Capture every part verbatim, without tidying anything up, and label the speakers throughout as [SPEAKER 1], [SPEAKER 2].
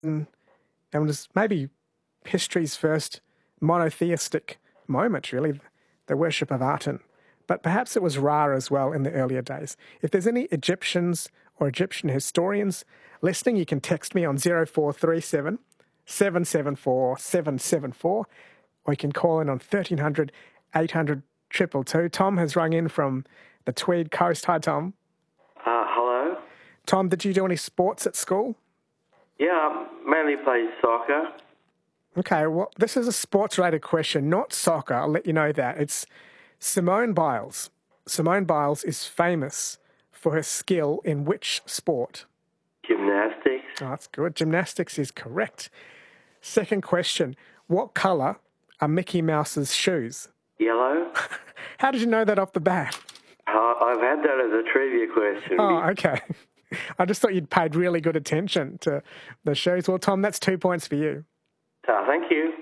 [SPEAKER 1] and was maybe history's first monotheistic moment, really, the worship of Aten. But perhaps it was Ra as well in the earlier days. If there's any Egyptians or Egyptian historians listening, you can text me on zero four three seven, seven seven four, seven seven four, or you can call in on thirteen hundred, eight hundred, two two two. Tom has rung in from the Tweed Coast. Hi, Tom.
[SPEAKER 2] Uh, hello?
[SPEAKER 1] Tom, did you do any sports at school?
[SPEAKER 2] Yeah, I mainly play soccer.
[SPEAKER 1] Okay, well, this is a sports-related question, not soccer. I'll let you know that. It's Simone Biles. Simone Biles is famous for her skill in which sport?
[SPEAKER 2] Gymnastics.
[SPEAKER 1] Oh, that's good. Gymnastics is correct. Second question, what colour are Mickey Mouse's shoes?
[SPEAKER 2] Yellow.
[SPEAKER 1] How did you know that off the bat?
[SPEAKER 2] Uh, I've had that as a trivia question.
[SPEAKER 1] Oh, okay. I just thought you'd paid really good attention to the shoes. Well, Tom, that's two points for you.
[SPEAKER 2] Uh, thank you.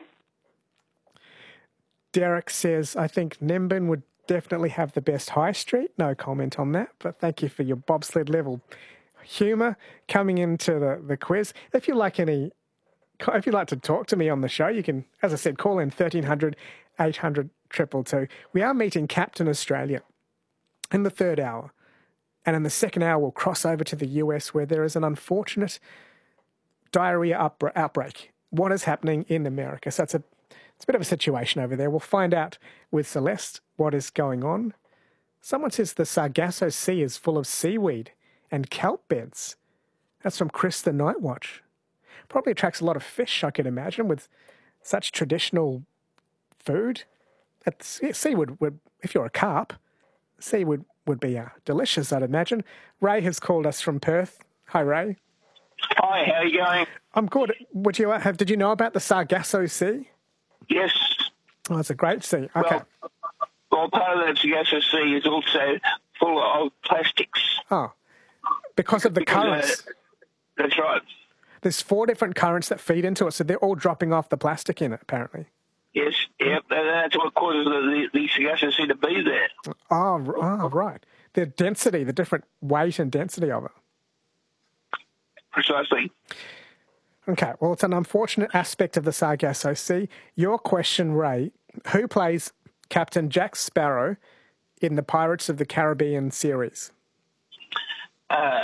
[SPEAKER 1] Derek says, I think Nimbin would definitely have the best high street. No comment on that, but thank you for your bobsled level humour coming into the, the quiz. If you like any, if you'd like to talk to me on the show, you can, as I said, call in thirteen hundred, eight hundred, two two two. We are meeting Captain Australia in the third hour. And in the second hour, we'll cross over to the U S where there is an unfortunate diarrhea outbreak. What is happening in America? So it's a, it's a bit of a situation over there. We'll find out with Celeste what is going on. Someone says the Sargasso Sea is full of seaweed and kelp beds. That's from Chris the Night Watch. Probably attracts a lot of fish, I can imagine, with such traditional food. It's, yeah, seaweed, would, if you're a carp, seaweed would be uh, delicious, I'd imagine. Ray has called us from Perth. Hi, Ray.
[SPEAKER 3] Hi, how are you going?
[SPEAKER 1] I'm good. Would you have? Did you know about the Sargasso Sea?
[SPEAKER 3] Yes.
[SPEAKER 1] Oh, it's a great sea. Okay.
[SPEAKER 3] Well, well part of that Sargasso Sea is also full of plastics.
[SPEAKER 1] Oh, because of the
[SPEAKER 3] Because, uh,
[SPEAKER 1] currents.
[SPEAKER 3] That's right.
[SPEAKER 1] There's four different currents that feed into it, so they're all dropping off the plastic in it, apparently.
[SPEAKER 3] Yes, yep, and that's what causes the, the, the Sargasso Sea to be there.
[SPEAKER 1] Oh, oh, right. The density, the different weight and density of it.
[SPEAKER 3] Precisely.
[SPEAKER 1] Okay, well, it's an unfortunate aspect of the Sargasso Sea. Your question, Ray, who plays Captain Jack Sparrow in the Pirates of the Caribbean series?
[SPEAKER 3] Uh,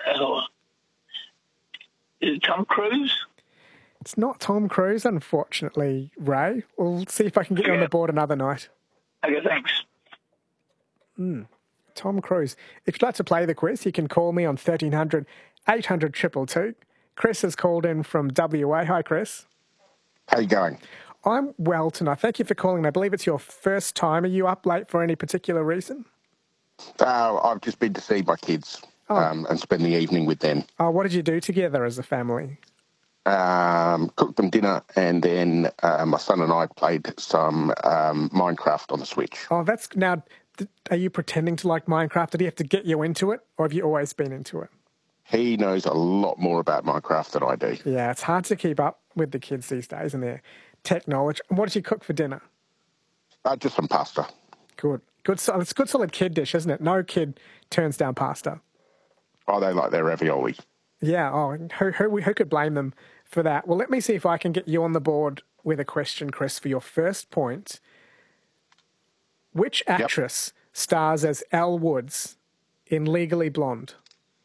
[SPEAKER 3] is it Tom Cruise?
[SPEAKER 1] It's not Tom Cruise, unfortunately, Ray. We'll see if I can get you on the board another night.
[SPEAKER 3] Okay, thanks.
[SPEAKER 1] Mm, Tom Cruise. If you'd like to play the quiz, you can call me on thirteen hundred, eight hundred, two two two. Chris has called in from W A. Hi, Chris.
[SPEAKER 4] How you going?
[SPEAKER 1] I'm well tonight. Thank you for calling. I believe it's your first time. Are you up late for any particular reason?
[SPEAKER 4] Uh, I've just been to see my kids
[SPEAKER 1] oh.
[SPEAKER 4] um, and spend the evening with them.
[SPEAKER 1] Oh, what did you do together as a family?
[SPEAKER 4] Um, cooked them dinner, and then uh, my son and I played some um, Minecraft on the Switch.
[SPEAKER 1] Oh, that's now. Are you pretending to like Minecraft? Did he have to get you into it, or have you always been into it?
[SPEAKER 4] He knows a lot more about Minecraft than I do.
[SPEAKER 1] Yeah, it's hard to keep up with the kids these days and their technology. What did you cook for dinner?
[SPEAKER 4] Uh, just some pasta.
[SPEAKER 1] Good, good. It's a good solid kid dish, isn't it? No kid turns down pasta.
[SPEAKER 4] Oh, they like their ravioli.
[SPEAKER 1] Yeah. Oh, who who who could blame them for that? Well, let me see if I can get you on the board with a question, Chris, for your first point. Which actress yep. stars as Elle Woods in Legally Blonde?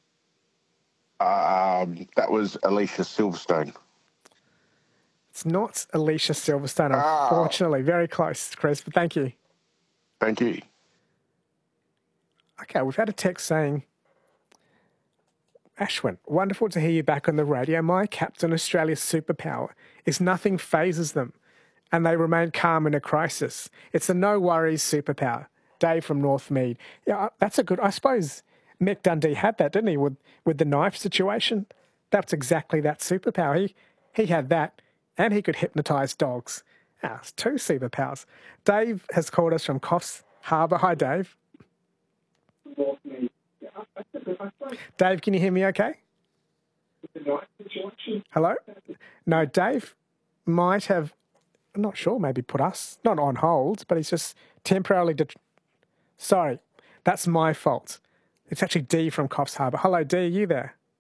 [SPEAKER 4] Um, that was Alicia Silverstone.
[SPEAKER 1] It's not Alicia Silverstone,
[SPEAKER 4] ah.
[SPEAKER 1] unfortunately. Very close, Chris, but thank you.
[SPEAKER 4] Thank you.
[SPEAKER 1] Okay, we've had a text saying, Ashwin, wonderful to hear you back on the radio. My Captain Australia's superpower is nothing phases them, and they remain calm in a crisis. It's a no-worries superpower. Dave from Northmead. Yeah, that's a good... I suppose Mick Dundee had that, didn't he, with, with the knife situation? That's exactly that superpower. He, he had that, and he could hypnotise dogs. Ah, it's two superpowers. Dave has called us from Coffs Harbour. Hi, Dave. Dave, can you hear me okay? Hello? No, Dave might have, I'm not sure, maybe put us, not on hold, but he's just temporarily... Det- Sorry, that's my fault. It's actually Dee from Coffs Harbour. Hello, Dee, are you there?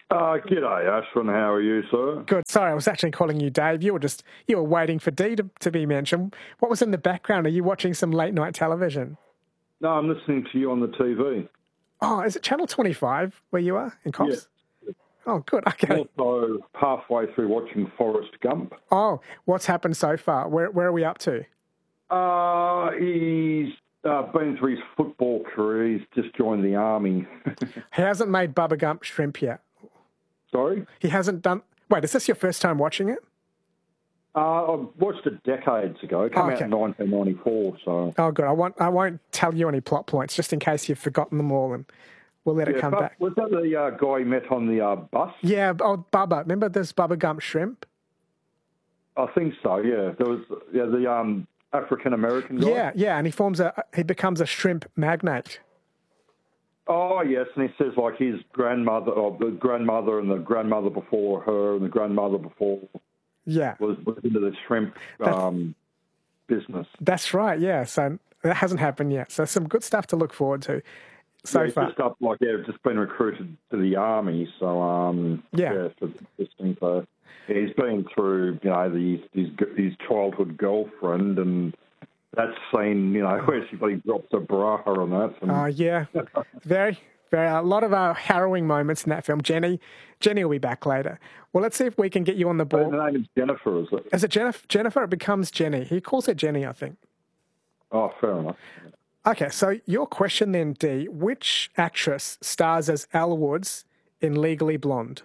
[SPEAKER 5] Uh, g'day, Ashwin. How are you, sir?
[SPEAKER 1] Good. Sorry, I was actually calling you Dave. You were just you were waiting for Dee to, to be mentioned. What was in the background? Are you watching some late night television?
[SPEAKER 5] No, I'm listening to you on the T V.
[SPEAKER 1] Oh, is it Channel twenty-five where you are in Cops?
[SPEAKER 5] Yeah.
[SPEAKER 1] Oh, good. Okay.
[SPEAKER 5] Also, halfway through watching Forrest Gump.
[SPEAKER 1] Oh, what's happened so far? Where where are we up to?
[SPEAKER 5] Uh, he's uh, been through his football career. He's just joined the army.
[SPEAKER 1] He hasn't made Bubba Gump shrimp yet.
[SPEAKER 5] Sorry?
[SPEAKER 1] He hasn't done... Wait, is this your first time watching it?
[SPEAKER 5] Uh, I watched it decades ago. It came
[SPEAKER 1] Oh, okay.
[SPEAKER 5] out in nineteen ninety-four, so...
[SPEAKER 1] Oh, good. I won't, I won't tell you any plot points, just in case you've forgotten them all, and we'll let it
[SPEAKER 5] Yeah,
[SPEAKER 1] come
[SPEAKER 5] but
[SPEAKER 1] back.
[SPEAKER 5] was that the uh, guy you met on the uh, bus?
[SPEAKER 1] Yeah, oh, Bubba. Remember this Bubba Gump shrimp?
[SPEAKER 5] I think so, yeah. There was yeah, the um, African-American guy.
[SPEAKER 1] Yeah, yeah, and he forms a... He becomes a shrimp magnate.
[SPEAKER 5] Oh, yes, and he says, like, his grandmother, or the grandmother and the grandmother before her and the grandmother before
[SPEAKER 1] Yeah.
[SPEAKER 5] was, was into the shrimp um, business.
[SPEAKER 1] That's right, yeah. So that hasn't happened yet. So some good stuff to look forward to so
[SPEAKER 5] yeah, he's
[SPEAKER 1] far.
[SPEAKER 5] just up, like, yeah, just been recruited to the army, so, um,
[SPEAKER 1] Yeah.
[SPEAKER 5] yeah, for this thing, so yeah, he's been through, you know, the, his, his childhood girlfriend, and that scene, you know, where she bloody drops a bra on that. And,
[SPEAKER 1] Oh, yeah. Very, very, a lot of uh, harrowing moments in that film. Jenny, Jenny will be back later. Well, let's see if we can get you on the
[SPEAKER 5] the
[SPEAKER 1] board.
[SPEAKER 5] name is Jennifer, is it?
[SPEAKER 1] Is it Jennifer? Jennifer, it becomes Jenny. He calls her Jenny, I think.
[SPEAKER 5] Oh, fair enough.
[SPEAKER 1] Okay, so your question then, Dee. Which actress stars as Elle Woods in Legally Blonde?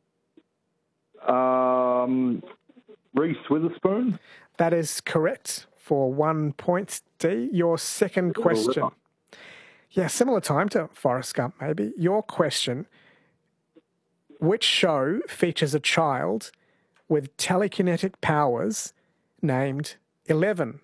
[SPEAKER 5] Um, Reese Witherspoon?
[SPEAKER 1] That is correct for one point, Dee. Your second question. Yeah, similar time to Forrest Gump, maybe. Your question, which show features a child with telekinetic powers named Eleven?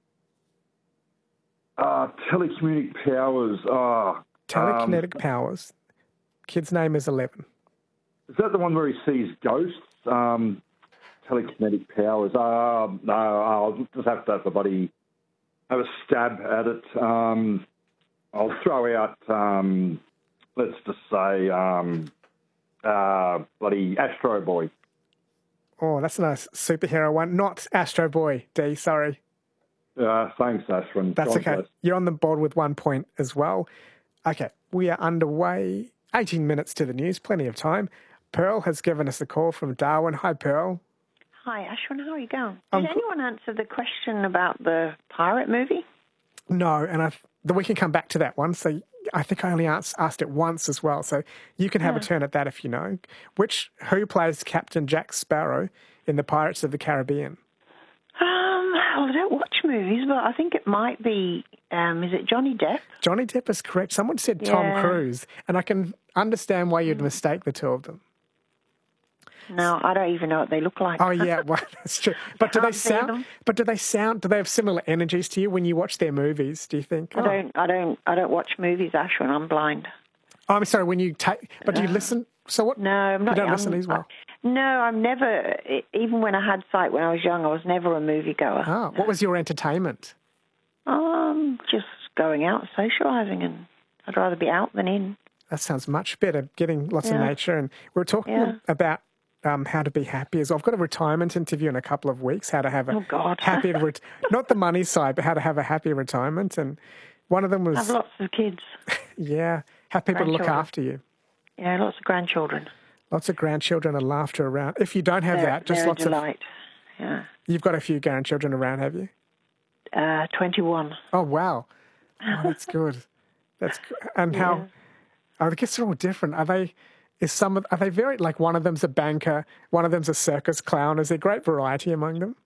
[SPEAKER 5] Uh, telekinetic powers. Oh,
[SPEAKER 1] Telekinetic
[SPEAKER 5] um,
[SPEAKER 1] powers. Kid's name is Eleven.
[SPEAKER 5] is that the one where he sees ghosts? Um, telekinetic powers. Uh, no, I'll just have to have a buddy have a stab at it. Um, I'll throw out, um, let's just say, um, uh, bloody Astro Boy.
[SPEAKER 1] Oh, that's a nice superhero one. Not Astro Boy, Dee, sorry.
[SPEAKER 5] Uh, thanks, Ashwin.
[SPEAKER 1] That's
[SPEAKER 5] God
[SPEAKER 1] okay.
[SPEAKER 5] bless.
[SPEAKER 1] You're on the board with one point as well. Okay, we are underway. eighteen minutes to the news, plenty of time. Pearl has given us a call from Darwin. Hi, Pearl.
[SPEAKER 6] Hi, Ashwin. How are you going?
[SPEAKER 1] I'm
[SPEAKER 6] Did
[SPEAKER 1] go-
[SPEAKER 6] anyone answer the question about the pirate movie?
[SPEAKER 1] No, and I, we can come back to that one. So I think I only asked, asked it once as well. So you can have a
[SPEAKER 6] Yeah.
[SPEAKER 1] turn at that if you know. Which who plays Captain Jack Sparrow in the Pirates of the Caribbean?
[SPEAKER 6] Um, well, I don't watch movies, but I think it might be. Um, is it Johnny Depp?
[SPEAKER 1] Johnny Depp is correct. Someone said Tom
[SPEAKER 6] Yeah.
[SPEAKER 1] Cruise, and I can understand why you'd mistake the two of them.
[SPEAKER 6] No, I don't even know what they look like.
[SPEAKER 1] Oh yeah, well, that's true. But do they
[SPEAKER 6] Can't see
[SPEAKER 1] sound?
[SPEAKER 6] them.
[SPEAKER 1] But do they sound? Do they have similar energies to you when you watch their movies? Do you think?
[SPEAKER 6] I don't. I don't. I don't watch movies, Ashwin. I'm blind.
[SPEAKER 1] Oh, I'm sorry. When you take, but do you listen? So what?
[SPEAKER 6] No, I'm not.
[SPEAKER 1] You don't
[SPEAKER 6] I'm,
[SPEAKER 1] listen as well.
[SPEAKER 6] No, I'm never. Even when I had sight when I was young, I was never a moviegoer.
[SPEAKER 1] Oh, what was your entertainment?
[SPEAKER 6] Um, just going out, socialising, and I'd rather be out than in.
[SPEAKER 1] That sounds much better. Getting lots of
[SPEAKER 6] Yeah.
[SPEAKER 1] nature, and we we're talking
[SPEAKER 6] Yeah.
[SPEAKER 1] about um, how to be happy. As well. I've got a retirement interview in a couple of weeks. How to have a
[SPEAKER 6] Oh, God.
[SPEAKER 1] happy, ret- not the money side, but how to have a happy retirement. And one of them was
[SPEAKER 6] I have lots of kids.
[SPEAKER 1] yeah, have people to look
[SPEAKER 6] Grandchildren.
[SPEAKER 1] after you.
[SPEAKER 6] Yeah, lots of grandchildren.
[SPEAKER 1] Lots of grandchildren and laughter around. If you don't have
[SPEAKER 6] They're,
[SPEAKER 1] that, just
[SPEAKER 6] they're
[SPEAKER 1] lots
[SPEAKER 6] a
[SPEAKER 1] of.
[SPEAKER 6] delight. Yeah.
[SPEAKER 1] You've got a few grandchildren around, have you?
[SPEAKER 6] Uh, twenty-one.
[SPEAKER 1] Oh wow, oh, that's good. That's good. And how? I guess they're all different. Are they? Is some? Of, are they very like one of them's a banker, one of them's a circus clown? Is there great variety among them?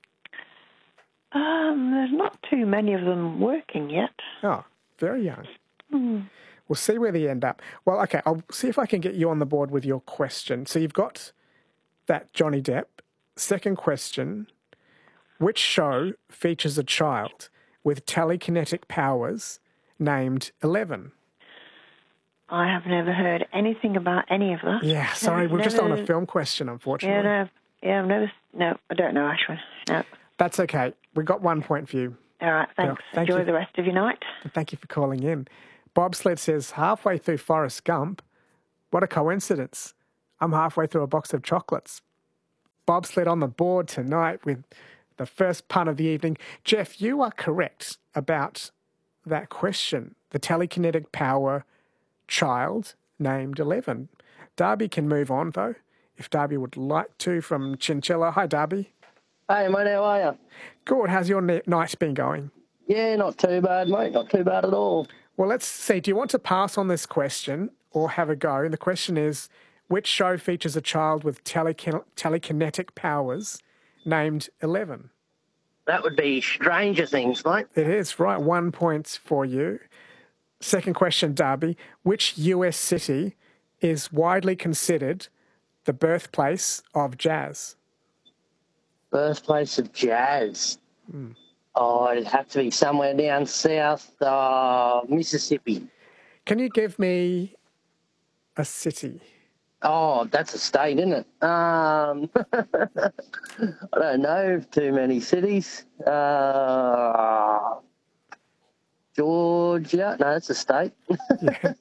[SPEAKER 6] Um, there's not too many of them working yet.
[SPEAKER 1] Oh, very young.
[SPEAKER 6] Mm.
[SPEAKER 1] We'll see where they end up. Well, okay, I'll see if I can get you on the board with your question. So you've got that Johnny Depp. Second question, which show features a child with telekinetic powers named Eleven?
[SPEAKER 6] I have never heard anything about any of that.
[SPEAKER 1] Yeah, sorry,
[SPEAKER 6] Never-
[SPEAKER 1] we're just on a
[SPEAKER 6] never-
[SPEAKER 1] film question, unfortunately.
[SPEAKER 6] Yeah, no, yeah, I've never. No, I don't know, Ashwin. No.
[SPEAKER 1] That's okay. We got one point for you.
[SPEAKER 6] All right, thanks.
[SPEAKER 1] Well, thank
[SPEAKER 6] Enjoy
[SPEAKER 1] you.
[SPEAKER 6] the rest of your night.
[SPEAKER 1] Thank you for calling in. Bobsled says, halfway through Forrest Gump, what a coincidence. I'm halfway through a box of chocolates. Bobsled on the board tonight with the first pun of the evening. Jeff, you are correct about that question. The telekinetic power child named Eleven. Darby can move on, though, if Darby would like to, from Chinchilla. Hi, Darby.
[SPEAKER 7] Hey, mate, how are you?
[SPEAKER 1] Good. How's your ne- night been going?
[SPEAKER 7] Yeah, not too bad, mate. Not too bad at all.
[SPEAKER 1] Well, let's see. Do you want to pass on this question or have a go? And the question is, which show features a child with telekin- telekinetic powers named Eleven?
[SPEAKER 7] That would be Stranger Things, mate.
[SPEAKER 1] It is, right. One point for you. Second question, Darby. Which U S city is widely considered the birthplace of jazz?
[SPEAKER 7] Birthplace of jazz.
[SPEAKER 1] Mm.
[SPEAKER 7] Oh, it'd have to be somewhere down south, uh, Mississippi.
[SPEAKER 1] Can you give me a city?
[SPEAKER 7] Oh, that's a state, isn't it? Um, I don't know too many cities. Uh, Georgia. No, that's a state.
[SPEAKER 1] Yeah.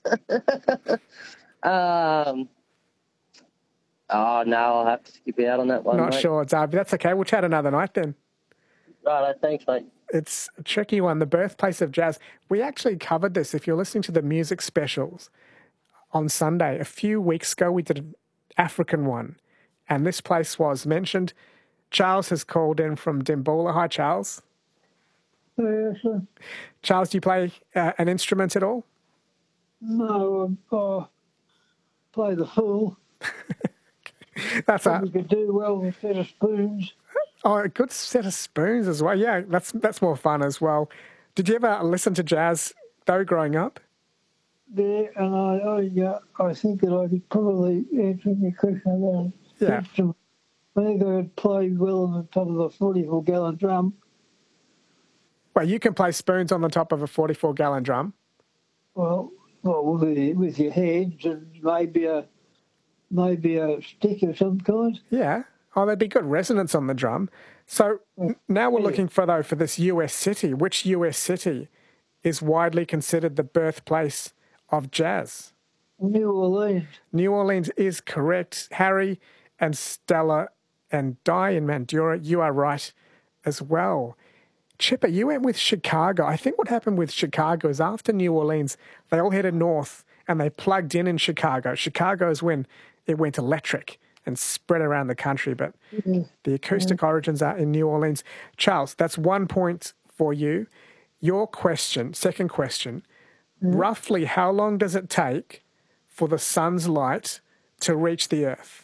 [SPEAKER 7] um, oh, no, I'll have to skip out on that one,
[SPEAKER 1] Not
[SPEAKER 7] mate.
[SPEAKER 1] sure, Darby. That's okay. We'll chat another night then.
[SPEAKER 7] Right, thanks, mate.
[SPEAKER 1] It's a tricky one, the birthplace of jazz. We actually covered this. If you're listening to the music specials on Sunday, a few weeks ago, we did an African one, and this place was mentioned. Charles has called in from Dimboola. Hi, Charles.
[SPEAKER 8] Yes, sir.
[SPEAKER 1] Charles, do you play uh, an instrument at all?
[SPEAKER 8] No, I uh, play the fool.
[SPEAKER 1] That's a
[SPEAKER 8] Probably could do well with a set of spoons.
[SPEAKER 1] oh, a good set of spoons as well. Yeah, that's that's more fun as well. Did you ever listen to jazz though growing up?
[SPEAKER 8] Yeah, and I, I, uh, I think that I could probably answer your question about
[SPEAKER 1] Yeah.
[SPEAKER 8] instrument. I think I could play well on the top of a forty-four gallon drum.
[SPEAKER 1] Well, you can play spoons on the top of a forty-four gallon drum.
[SPEAKER 8] Well, well, with, with your hands and maybe a maybe a stick of some kind.
[SPEAKER 1] Yeah. Oh, there'd be good resonance on the drum. So n- now we're looking for, though, for this U S city. Which U S city is widely considered the birthplace of jazz?
[SPEAKER 8] New Orleans.
[SPEAKER 1] New Orleans is correct. Harry and Stella and Di in Mandurah, you are right as well. Chipper, you went with Chicago. I think what happened with Chicago is after New Orleans, they all headed north and they plugged in in Chicago. Chicago is when it went electric and spread around the country, but
[SPEAKER 8] Yeah.
[SPEAKER 1] the acoustic origins are in New Orleans. Charles, that's one point for you. Your question, second question, roughly how long does it take for the sun's light to reach the earth?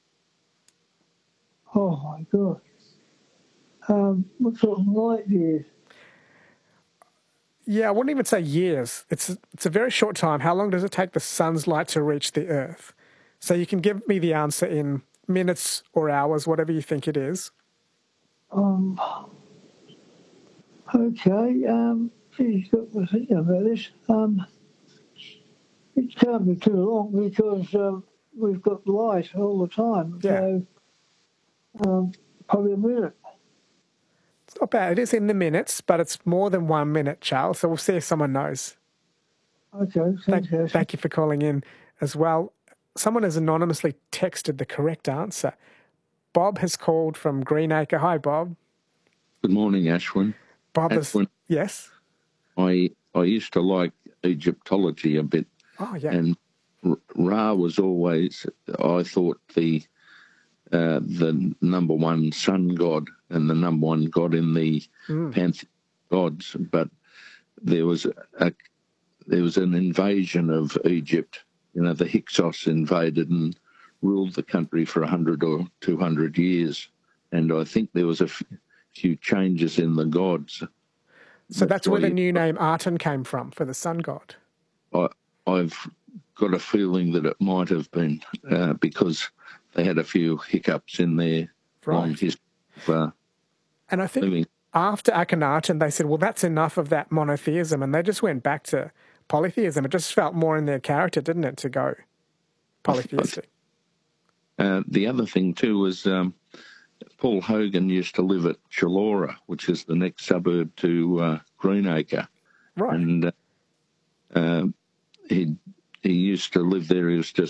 [SPEAKER 8] Oh my God. Um, what sort of light years?
[SPEAKER 1] Yeah, I wouldn't even say years. It's a, it's a very short time. How long does it take the sun's light to reach the earth? So you can give me the answer in minutes or hours, whatever you think it is.
[SPEAKER 8] Um, okay. Um, geez, got to think about this. Um, it can't be too long because um, we've got light all the time.
[SPEAKER 1] Yeah.
[SPEAKER 8] So um, probably a minute.
[SPEAKER 1] It's not bad. It is in the minutes, but it's more than one minute, Charles. So we'll see if someone knows.
[SPEAKER 8] Okay.
[SPEAKER 1] Thank,
[SPEAKER 8] Thanks.
[SPEAKER 1] thank you for calling in as well. Someone has anonymously texted the correct answer. Bob has called from Greenacre. Hi, Bob.
[SPEAKER 9] Good morning, Ashwin.
[SPEAKER 1] Bob is...
[SPEAKER 9] Ashwin,
[SPEAKER 1] Yes?
[SPEAKER 9] I I used to like Egyptology a bit,
[SPEAKER 1] Oh, yeah.
[SPEAKER 9] and R- Ra was always, I thought, the uh, the number one sun god and the number one god in the
[SPEAKER 1] Mm.
[SPEAKER 9] pantheon of gods. But there was a there was an invasion of Egypt. You know, the Hyksos invaded and ruled the country for a hundred or two hundred years, and I think there was a f- few changes in the gods.
[SPEAKER 1] So that's where
[SPEAKER 9] why
[SPEAKER 1] the
[SPEAKER 9] you-
[SPEAKER 1] new name Aten came from, for the sun god.
[SPEAKER 9] I, I've got a feeling that it might have been uh, because they had a few hiccups in their long
[SPEAKER 1] Right.
[SPEAKER 9] history of uh,
[SPEAKER 1] And I think
[SPEAKER 9] living.
[SPEAKER 1] after Akhenaten, they said, well, that's enough of that monotheism. And they just went back to polytheism. It just felt more in their character, didn't it, to go polytheistic?
[SPEAKER 9] Uh, the other thing, too, was um, Paul Hogan used to live at Chullora, which is the next suburb to uh, Greenacre.
[SPEAKER 1] Right.
[SPEAKER 9] And uh, uh, he he used to live there. He was just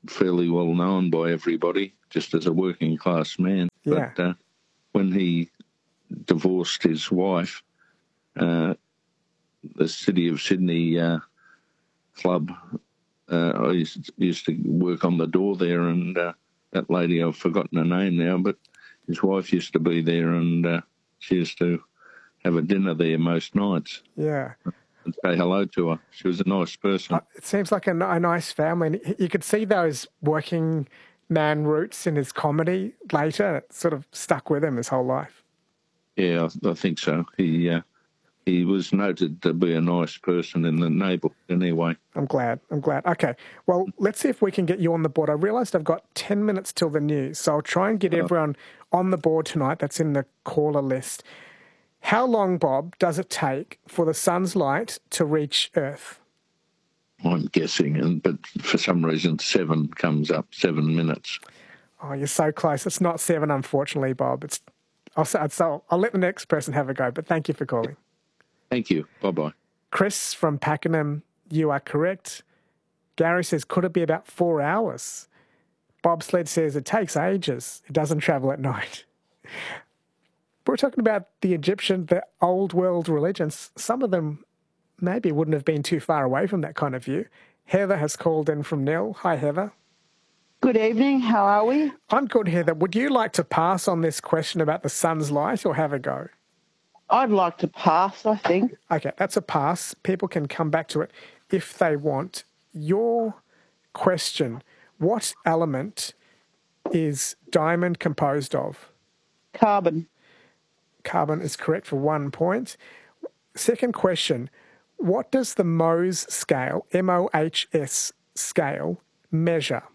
[SPEAKER 9] fairly well known by everybody, just as a working class man.
[SPEAKER 1] Yeah.
[SPEAKER 9] But uh, when he divorced his wife, uh, the City of Sydney uh, club, uh, I used, used to work on the door there, and uh, that lady, I've forgotten her name now, but his wife used to be there, and uh, she used to have a dinner there most nights.
[SPEAKER 1] Yeah.
[SPEAKER 9] And say hello to her. She was a nice person.
[SPEAKER 1] Uh, it seems like a, a nice family. And you could see those working man roots in his comedy later. It sort of stuck with him his whole life.
[SPEAKER 9] Yeah, I, I think so. He uh, he was noted to be a nice person in the neighbourhood anyway.
[SPEAKER 1] I'm glad. I'm glad. Okay. Well, let's see if we can get you on the board. I realised I've got ten minutes till the news, so I'll try and get
[SPEAKER 9] Oh.
[SPEAKER 1] everyone on the board tonight that's in the caller list. How long, Bob, does it take for the sun's light to reach Earth?
[SPEAKER 9] I'm guessing, and but for some reason seven comes up, seven minutes.
[SPEAKER 1] Oh, you're so close. It's not seven, unfortunately, Bob. It's. I'll, say- so I'll let the next person have a go, but thank you for calling.
[SPEAKER 9] Thank you. Bye-bye.
[SPEAKER 1] Chris from Pakenham, you are correct. Gary says, could it be about four hours? Bobsled says it takes ages. It doesn't travel at night. We're talking about the Egyptian, the old world religions. Some of them maybe wouldn't have been too far away from that kind of view. Heather has called in from Nil. Hi, Heather.
[SPEAKER 10] Good evening. How are we?
[SPEAKER 1] I'm good, Heather. Would you like to pass on this question about the sun's light or have a go?
[SPEAKER 10] I'd like to pass, I think.
[SPEAKER 1] Okay, that's a pass. People can come back to it if they want. Your question, what element is diamond composed of?
[SPEAKER 10] Carbon.
[SPEAKER 1] Carbon is correct for one point. Second question, what does the Mohs scale, M O H S scale, measure?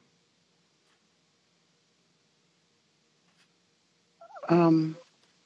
[SPEAKER 10] Um.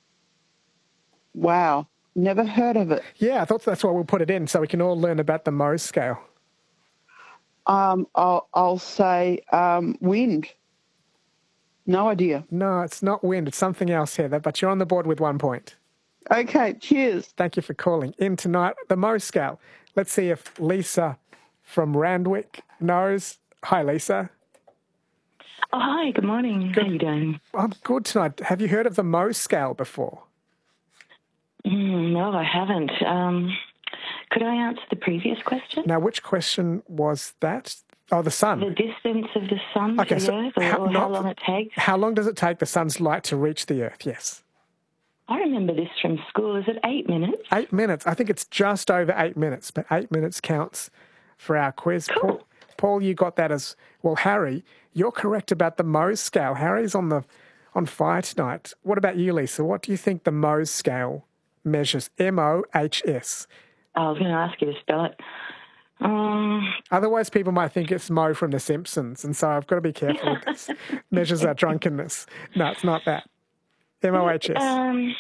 [SPEAKER 10] Wow. Never heard of it.
[SPEAKER 1] Yeah, I thought that's why we'll put it in, so we can all learn about the Mohs scale.
[SPEAKER 10] Um. I'll, I'll say um, wind. No idea.
[SPEAKER 1] No, it's not wind. It's something else, Heather, but you're on the board with one point.
[SPEAKER 10] Okay, cheers.
[SPEAKER 1] Thank you for calling in tonight. The Mohs scale. Let's see if Lisa from Randwick knows. Hi, Lisa.
[SPEAKER 11] Oh, hi, good morning.
[SPEAKER 1] Good.
[SPEAKER 11] How are you doing?
[SPEAKER 1] I'm good tonight. Have you heard of the Mohs scale before?
[SPEAKER 11] Mm, no, I haven't. Um, could I answer the previous question?
[SPEAKER 1] Now, which question was that? Oh, the sun.
[SPEAKER 11] The distance of the sun
[SPEAKER 1] Okay,
[SPEAKER 11] to the
[SPEAKER 1] so
[SPEAKER 11] Earth, or
[SPEAKER 1] how-
[SPEAKER 11] how,
[SPEAKER 1] not-
[SPEAKER 11] long it takes?
[SPEAKER 1] How long does it take the sun's light to reach the Earth? Yes.
[SPEAKER 11] I remember this from school. Is it eight minutes?
[SPEAKER 1] Eight minutes. I think it's just over eight minutes, but eight minutes counts for our quiz.
[SPEAKER 11] Cool.
[SPEAKER 1] Paul, Paul, you got that as well. Harry, you're correct about the Mohs scale. Harry's on the on fire tonight. What about you, Lisa? What do you think the Mohs scale measures? M O H S.
[SPEAKER 11] I was going to ask you to spell it. Um,
[SPEAKER 1] Otherwise, people might think it's Mo from The Simpsons, and so I've got to be careful with this. Measures our drunkenness. No, it's not that. M O H S.
[SPEAKER 11] um,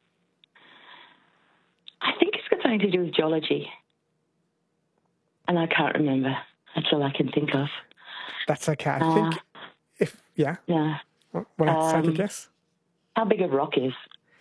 [SPEAKER 11] I think it's got something to do with geology. And I can't remember. That's all I can think of.
[SPEAKER 1] That's okay. I
[SPEAKER 11] Uh,
[SPEAKER 1] think if, yeah.
[SPEAKER 11] Yeah.
[SPEAKER 1] Want to take a
[SPEAKER 11] Um,
[SPEAKER 1] guess?
[SPEAKER 11] How big a rock is?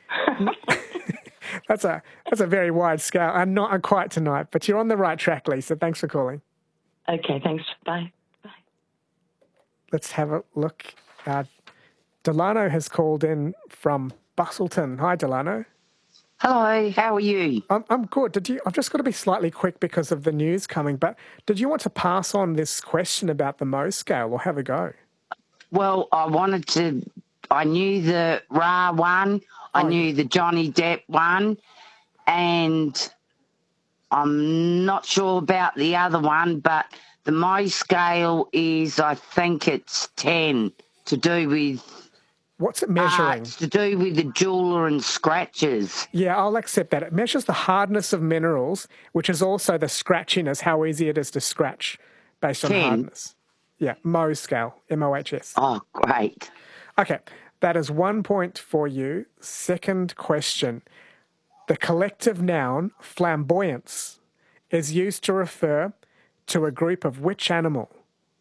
[SPEAKER 1] That's a that's a very wide scale. I'm not quite tonight, but you're on the right track, Lisa. Thanks for calling.
[SPEAKER 11] Okay, thanks. Bye.
[SPEAKER 1] Let's have a look. Uh, Delano has called in from Bustleton. Hi, Delano.
[SPEAKER 12] Hello, how are you?
[SPEAKER 1] I'm I'm good. Did you? I've just got to be slightly quick because of the news coming. But did you want to pass on this question about the Mohs scale or have a go?
[SPEAKER 12] Well, I wanted to. I knew the Ra one. I
[SPEAKER 1] Oh,
[SPEAKER 12] knew the Johnny Depp one, and I'm not sure about the other one. But the Mohs scale is, I think it's ten, to do with.
[SPEAKER 1] What's it measuring?
[SPEAKER 12] Uh, it's to do with the jeweler and scratches.
[SPEAKER 1] Yeah, I'll accept that. It measures the hardness of minerals, which is also the scratchiness, how easy it is to scratch based on
[SPEAKER 12] ten.
[SPEAKER 1] hardness. Yeah, Mohs scale, M O H S.
[SPEAKER 12] Oh, great.
[SPEAKER 1] Okay, that is one point for you. Second question. The collective noun flamboyance is used to refer to a group of which animal?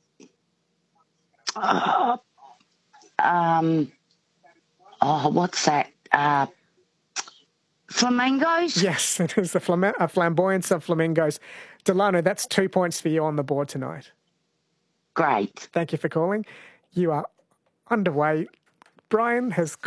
[SPEAKER 12] Uh, um. Oh, what's that? Uh, flamingos?
[SPEAKER 1] Yes, it is the flam- a flamboyance of flamingos. Delano, that's two points for you on the board tonight.
[SPEAKER 12] Great.
[SPEAKER 1] Thank you for calling. You are underway. Brian has